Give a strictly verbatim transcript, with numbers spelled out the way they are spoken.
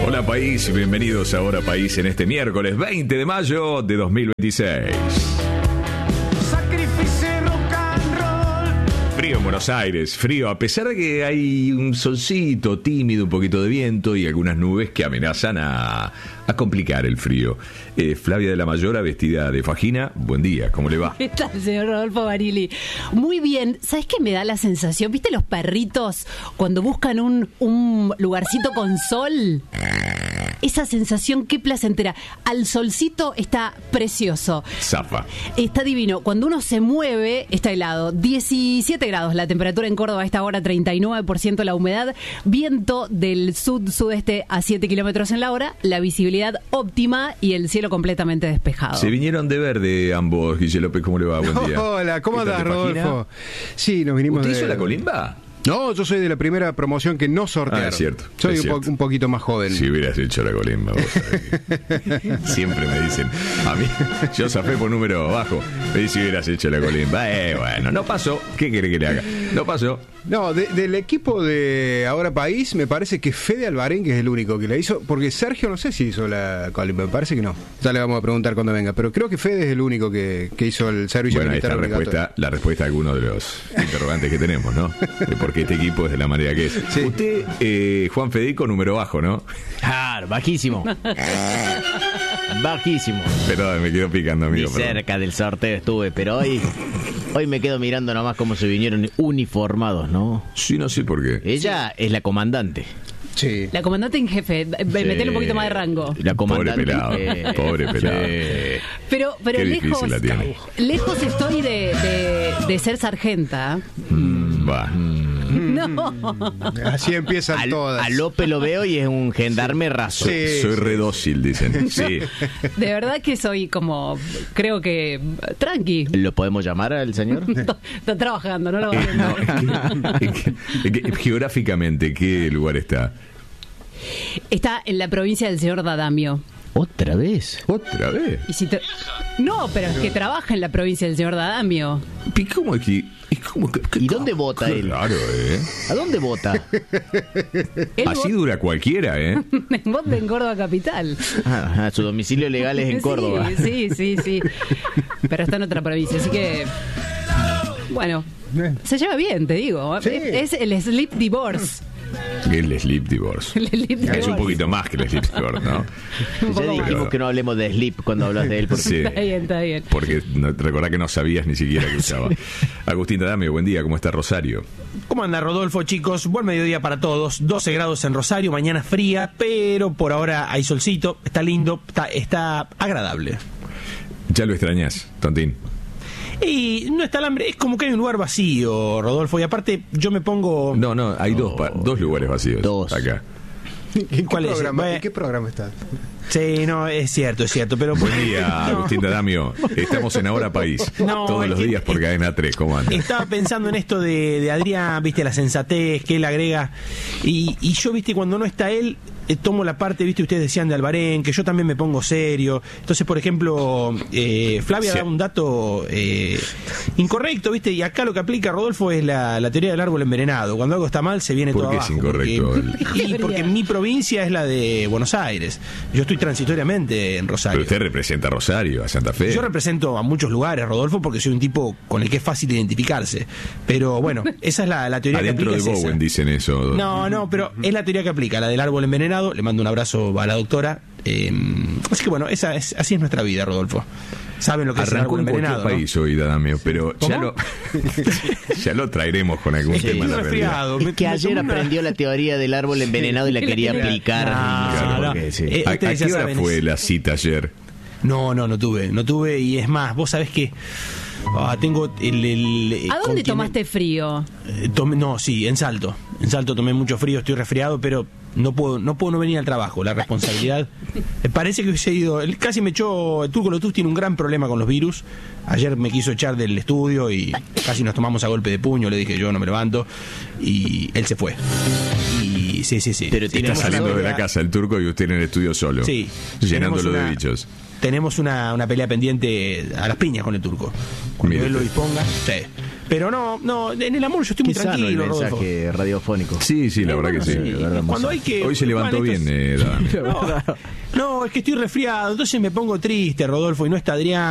Hola país, bienvenidos a Hora País en este miércoles veinte de mayo de dos mil veintiséis. Frío en Buenos Aires, frío, a pesar de que hay un solcito tímido, un poquito de viento y algunas nubes que amenazan a, a complicar el frío. Eh, Flavia de la Mayora, vestida de fajina, buen día, ¿cómo le va? ¿Qué tal, señor Rodolfo Barili? Muy bien, ¿sabes qué me da la sensación? ¿Viste los perritos cuando buscan un, un lugarcito con sol? Esa sensación, qué placentera. Al solcito está precioso. Zafa. Está divino. Cuando uno se mueve, está helado. diecisiete grados la temperatura en Córdoba a esta hora, treinta y nueve por ciento la humedad. Viento del sud-sudeste a siete kilómetros en la hora. La visibilidad óptima y el cielo completamente despejado. Se vinieron de verde ambos, Guille López, ¿cómo le va? Buen día. Hola, ¿cómo ¿Qué tal, andás, de página? Rodolfo? Sí, nos vinimos ¿Usted de... hizo la colimba? No, yo soy de la primera promoción que no sortearon. Ah, es cierto. Soy es un, cierto. po- un poquito más joven. Si hubieras hecho la colimba, vos sabés. Siempre me dicen, a mí, yo zafé por número bajo. Me dice si hubieras hecho la colimba. Eh, bueno, no pasó. ¿Qué quiere que le haga? No pasó. No, de- del equipo de Ahora País, me parece que Fede Albarén, que es el único que la hizo, porque Sergio no sé si hizo la colimba, me parece que no. Ya le vamos a preguntar cuando venga, pero creo que Fede es el único que, que hizo el servicio Bueno, ahí está militar la obligatorio. respuesta, la respuesta a algunos de los interrogantes que tenemos, ¿no? De por qué este equipo es de la manera que es. Sí. Usted, eh, Juan Federico, número bajo, ¿no? Claro, bajísimo. Bajísimo. Perdón, me quedo picando, Ni amigo. perdón. cerca del sorteo estuve, pero hoy hoy me quedo mirando nomás cómo se vinieron uniformados, ¿no? Sí, no sé por qué. Ella es la comandante. Sí. La comandante en jefe, Sí. metele un poquito más de rango. La comandante. Pobre pelado, eh, pobre pelado. sí. Pero, pero Qué lejos, difícil la tiene. lejos estoy de, de, de ser sargenta. Mm, va. No. Así empiezan A, todas. a Lope lo veo y es un gendarme raso. Sí. Soy re dócil, dicen. Sí. De verdad que soy como, creo que, tranqui. ¿Lo podemos llamar al señor? Está, está trabajando, no lo va a Eh, hacer. no, es que- es que- es que geográficamente, ¿qué lugar está? Está en la provincia del señor Dadamio. ¿Otra vez? ¿Otra vez? Y si te- No, pero es que trabaja en la provincia del señor Dadamio. ¿Y ¿Cómo es que...? es como que- ¿Y dónde vota Qué él? raro, ¿eh? ¿A dónde vota? Él Así vo- dura cualquiera, ¿eh? vota en Córdoba Capital. Ah, su domicilio legal es en Córdoba. Sí, sí, sí, sí. Pero está en otra provincia, así que... Bueno, se lleva bien, te digo. Sí. Es el sleep divorce. El sleep divorce. El sleep Es un divorce. poquito más que el sleep divorce, ¿no? Un poco Ya más. dijimos que no hablemos de Sleep cuando hablas de él. Porque... Sí. Está bien, está bien. Porque no, recordá que no sabías ni siquiera que usaba. Agustín Tadame, buen día, ¿cómo está Rosario? ¿Cómo anda, Rodolfo, chicos? Buen mediodía para todos. doce grados en Rosario, mañana fría, pero por ahora hay solcito, está lindo, está, está agradable. Ya lo extrañás, Tontín. Y no está el hambre, es como que hay un lugar vacío, Rodolfo, y aparte yo me pongo... No, no, hay dos, pa- dos lugares vacíos Dos. acá. ¿En qué, ¿Cuál es? programa, Bueno. ¿En qué programa está? Sí, no, es cierto, es cierto, pero... Buen día, Agustín Tadamio. Estamos en Ahora País. No, Todos es los que- días por Cadena tres, ¿cómo anda? Estaba pensando en esto de, de Adrián, viste, la sensatez que él agrega. Y, y yo, viste, cuando no está él, eh, tomo la parte, viste, ustedes decían de Albarén, que yo también me pongo serio. Entonces, por ejemplo, eh, Flavia Sí. da un dato eh, incorrecto, viste, y acá lo que aplica Rodolfo es la, la teoría del árbol envenenado. Cuando algo está mal, se viene ¿Por todo qué es abajo. incorrecto Porque, y porque mi provincia es la de Buenos Aires. Yo estoy transitoriamente en Rosario. Pero usted representa a Rosario, a Santa Fe. Yo represento a muchos lugares, Rodolfo, porque soy un tipo con el que es fácil identificarse. Pero bueno, esa es la, la teoría Adentro que de aplica. es esa. Bowen dicen eso. No, no, pero es la teoría que aplica, la del árbol envenenado. Le mando un abrazo a la doctora. Eh, así que bueno, esa es, así es nuestra vida, Rodolfo. Saben lo que Arrancó es en el árbol cualquier envenenado, ¿no? país hoy, Dadamio, pero ya ¿Cómo? lo, ya lo traeremos con algún Sí, tema en la estoy realidad. resfriado. Es Me- que me ayer tomé una- aprendió la teoría del árbol envenenado y la quería Claro. aplicar. No, no. Porque, sí. Eh, ¿A, a ustedes ya qué hora saben, fue es- la cita ayer? No, no, no tuve, no tuve. Y es más, vos sabés que ah, tengo el... el- ¿A dónde continente- tomaste frío? Eh, tomé- no, sí, en Salto. En Salto tomé mucho frío, estoy resfriado, pero no puedo no puedo no venir al trabajo. La responsabilidad... Me parece que hubiese ido... Él casi me echó... El Turco Lotus tiene un gran problema con los virus. Ayer me quiso echar del estudio y casi nos tomamos a golpe de puño. Le dije, yo no me levanto. Y él se fue. Y sí, sí, sí. Pero tiene Está una saliendo de la pelea- casa el turco y usted en el estudio solo. Sí. Llenándolo Tenemos de una- bichos. Tenemos una, una pelea pendiente a las piñas con el Turco. Cuando Mire él lo usted. disponga... Sí. Pero no, no, en el amor yo estoy muy Qué sano el tranquilo, mensaje Rodolfo. radiofónico. Sí, sí, la Eh, verdad bueno, que sí. sí, la verdad, cuando más- hay que- Hoy se levantó Juan, bien, esto eh, Dan. No, no, es que estoy resfriado, entonces me pongo triste, Rodolfo, y no está Adrián.